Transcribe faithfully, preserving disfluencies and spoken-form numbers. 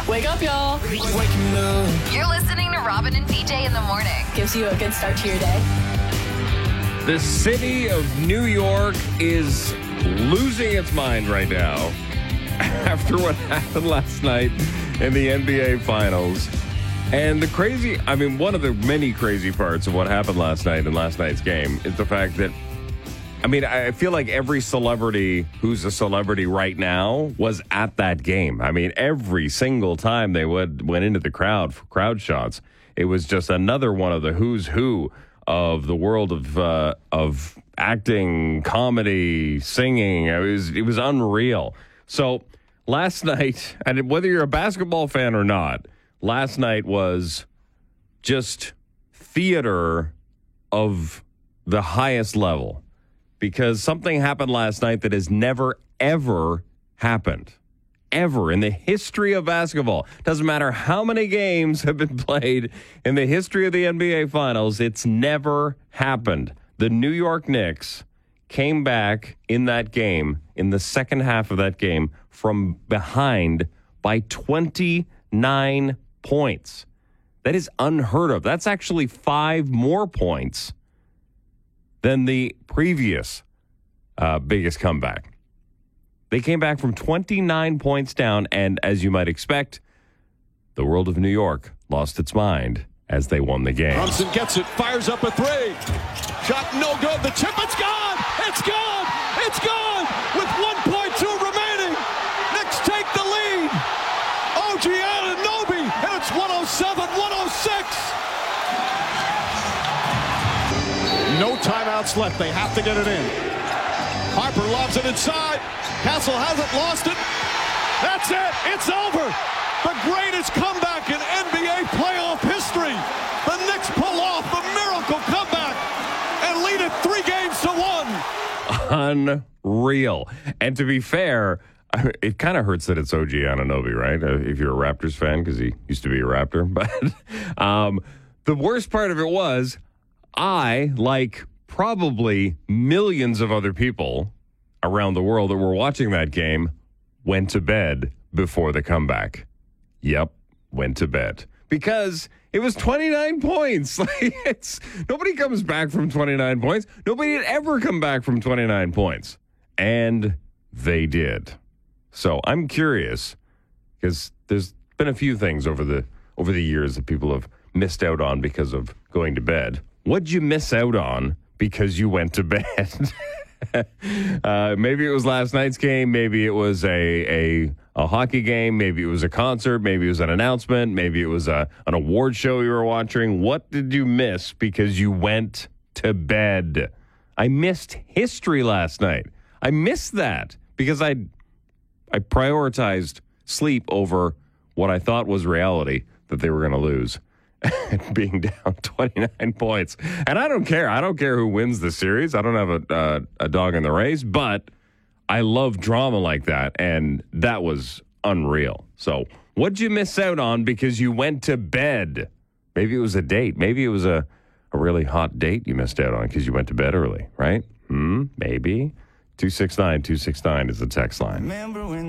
Wake up, y'all. You're listening to Robin and P J in the morning. Gives you a good start to your day. The city of New York is losing its mind right now after what happened last night in the N B A Finals. And the crazy, I mean, one of the many crazy parts of what happened last night in last night's game is the fact that, I mean, I feel like every celebrity who's a celebrity right now was at that game. I mean, every single time they would went into the crowd for crowd shots, it was just another one of the who's who of the world of uh, of acting, comedy, singing. It was it was unreal. So last night, and whether you're a basketball fan or not, last night was just theater of the highest level. Because something happened last night that has never, ever happened. Ever in the history of basketball. Doesn't matter how many games have been played in the history of the N B A Finals, it's never happened. The New York Knicks came back in that game, in the second half of that game, from behind by twenty-nine points. That is unheard of. That's actually five more points than the previous uh, biggest comeback. They came back from twenty-nine points down, and as you might expect, the world of New York lost its mind as they won the game. Brunson gets it, fires up a three. Shot no good. The chip, it's gone! It's gone! It's gone! With one point two remaining. Knicks take the lead. O G Anunoby, and it's one oh seven one oh six. No timeouts left. They have to get it in. Harper lobs it inside. Castle hasn't lost it. That's it. It's over. The greatest comeback in N B A playoff history. The Knicks pull off the miracle comeback and lead it three games to one. Unreal. And to be fair, it kind of hurts that it's O G Anunoby, right? If you're a Raptors fan, because he used to be a Raptor. But um, the worst part of it was, I, like probably millions of other people around the world that were watching that game, went to bed before the comeback. Yep, went to bed. Because it was twenty-nine points. Like, it's nobody comes back from twenty-nine points. Nobody had ever come back from twenty-nine points. And they did. So I'm curious, because there's been a few things over the over the years that people have missed out on because of going to bed. What'd you miss out on because you went to bed? uh, maybe it was last night's game. Maybe it was a, a a hockey game. Maybe it was a concert. Maybe it was an announcement. Maybe it was a, an award show you were watching. What did you miss because you went to bed? I missed history last night. I missed that because I I prioritized sleep over what I thought was reality, that they were going to lose. Being down twenty-nine points. And I don't care. I don't care who wins the series. I don't have a uh, a dog in the race, but I love drama like that, and that was unreal. So what'd you miss out on because you went to bed? Maybe it was a date. Maybe it was a, a really hot date you missed out on because you went to bed early, right? Hmm, maybe. two six nine two six nine is the text line.